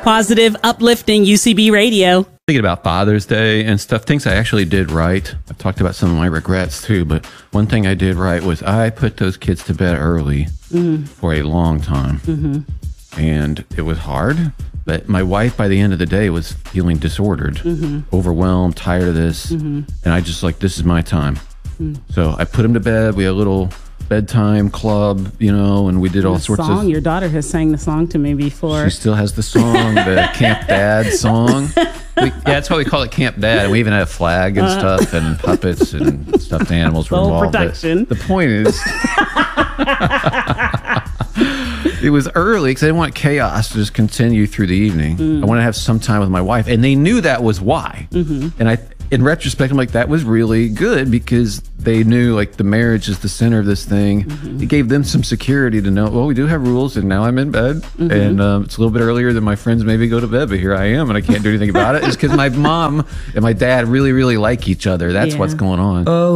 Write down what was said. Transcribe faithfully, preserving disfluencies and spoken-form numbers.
Positive, uplifting U C B radio. Thinking about Father's Day and stuff, things I actually did right. I've talked about some of my regrets too, but one thing I did right was I put those kids to bed early mm-hmm. for a long time. Mm-hmm. And it was hard, but my wife by the end of the day was feeling disordered, mm-hmm. overwhelmed, tired of this. Mm-hmm. And I just like, this is my time. Mm-hmm. So I put them to bed. We had a little bedtime club, you know, and we did all the sorts song. of... Your daughter has sang the song to me before. She still has the song, the Camp Dad song. We, yeah, that's why we call it Camp Dad. We even had a flag and uh, stuff and puppets and stuffed animals were involved. Production. The point is... It was early because I didn't want chaos to just continue through the evening. Mm. I wanted to have some time with my wife, and they knew that was why. Mm-hmm. And I, in retrospect, I'm like, that was really good because they knew like the marriage is the center of this thing. Mm-hmm. It gave them some security to know, well, we do have rules, and now I'm in bed, mm-hmm. and um, it's a little bit earlier than my friends maybe go to bed, but here I am, and I can't do anything about it. It's because my mom and my dad really, really like each other. That's yeah. what's going on. Oh.